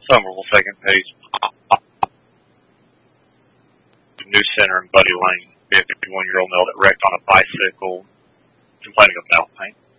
Somerville second page. New Center and Buddy Lane. 51-year-old male that wrecked on a bicycle, complaining of mouth pain.